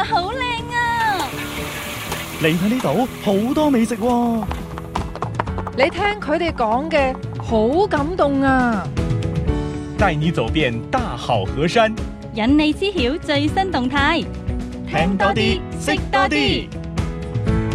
實好靚啊！ 你睇呢度好多美食喎。 你聽佢哋講嘅好感動啊！ 帶你走遍大好河山， 引你知曉最新動態， 聽多啲，識多啲。